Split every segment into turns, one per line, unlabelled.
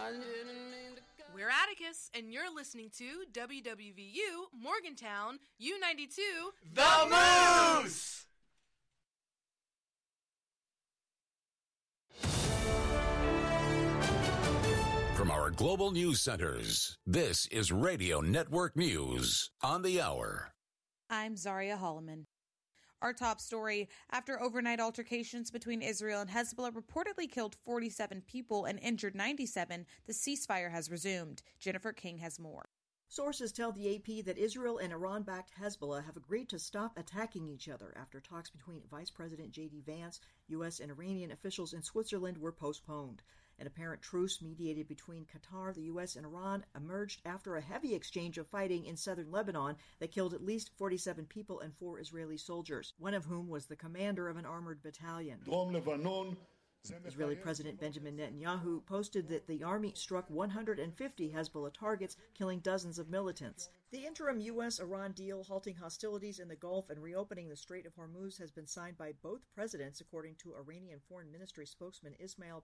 We're Atticus, and you're listening to WWVU Morgantown U92
The Moose!
From our global news centers, this is Radio Network News on the Hour.
I'm Zaria Holloman. Our top story, after overnight altercations between Israel and Hezbollah reportedly killed 47 people and injured 97, the ceasefire has resumed. Jennifer King has more.
Sources tell the AP that Israel and Iran-backed Hezbollah have agreed to stop attacking each other after talks between Vice President J.D. Vance, U.S. and Iranian officials in Switzerland were postponed. An apparent truce mediated between Qatar, the U.S. and Iran emerged after a heavy exchange of fighting in southern Lebanon that killed at least 47 people and 4 Israeli soldiers, one of whom was the commander of an armored battalion. Israeli President Benjamin Netanyahu posted that the army struck 150 Hezbollah targets, killing dozens of militants. The interim U.S.-Iran deal halting hostilities in the Gulf and reopening the Strait of Hormuz has been signed by both presidents, according to Iranian Foreign Ministry spokesman Ismail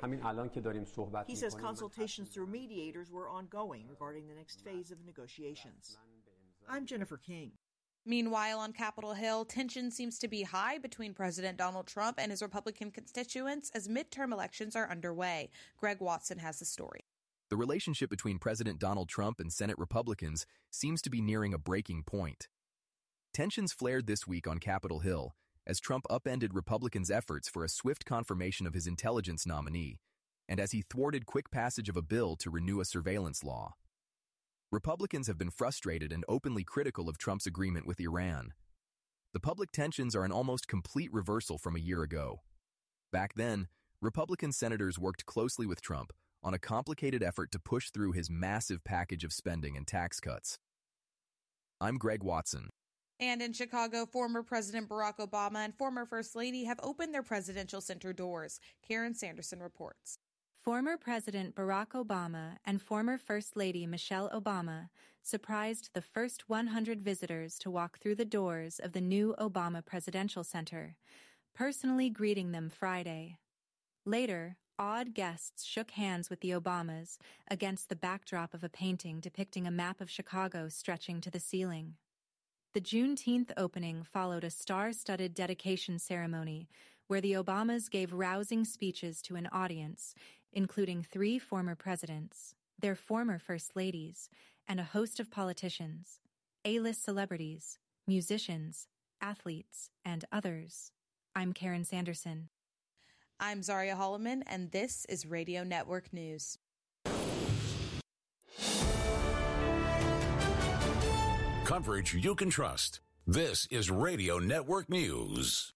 Baghai. He says consultations through mediators were ongoing regarding the next phase of negotiations. I'm Jennifer King.
Meanwhile, on Capitol Hill, tension seems to be high between President Donald Trump and his Republican constituents as midterm elections are underway. Greg Watson has the story.
The relationship between President Donald Trump and Senate Republicans seems to be nearing a breaking point. Tensions flared this week on Capitol Hill as Trump upended Republicans' efforts for a swift confirmation of his intelligence nominee, and as he thwarted quick passage of a bill to renew a surveillance law. Republicans have been frustrated and openly critical of Trump's agreement with Iran. The public tensions are an almost complete reversal from a year ago. Back then, Republican senators worked closely with Trump on a complicated effort to push through his massive package of spending and tax cuts. I'm Greg Watson.
And in Chicago, former President Barack Obama and former First Lady have opened their presidential center doors. Karen Sanderson reports.
Former President Barack Obama and former First Lady Michelle Obama surprised the first 100 visitors to walk through the doors of the new Obama Presidential Center, personally greeting them Friday. Later, awed guests shook hands with the Obamas against the backdrop of a painting depicting a map of Chicago stretching to the ceiling. The Juneteenth opening followed a star-studded dedication ceremony where the Obamas gave rousing speeches to an audience, including 3 former presidents, their former first ladies, and a host of politicians, A-list celebrities, musicians, athletes, and others. I'm Karen Sanderson.
I'm Zaria Holloman, and this is Radio Network News.
Coverage you can trust. This is Radio Network News.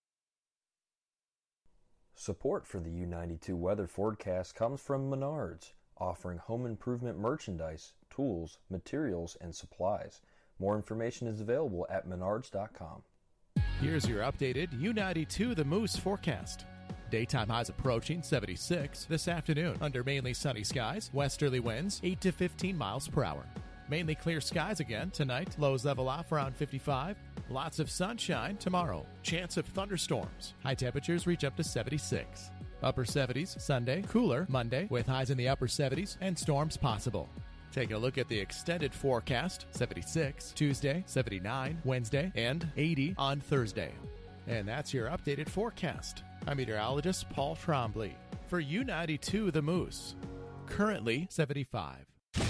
Support for the U92 weather forecast comes from Menards, offering home improvement merchandise, tools, materials, and supplies. More information is available at menards.com.
Here's your updated U92 The Moose forecast. Daytime highs approaching 76 this afternoon under mainly sunny skies, westerly winds 8 to 15 miles per hour. Mainly clear skies again tonight. Lows level off around 55. Lots of sunshine tomorrow. Chance of thunderstorms. High temperatures reach up to 76. Upper 70s Sunday. Cooler Monday with highs in the upper 70s and storms possible. Taking a look at the extended forecast. 76 Tuesday, 79 Wednesday, and 80 on Thursday. And that's your updated forecast. I'm meteorologist Paul Trombley for U92 The Moose. Currently 75.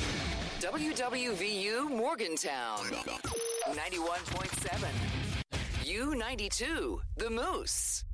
WWVU Morgantown 91.7. U92 The Moose.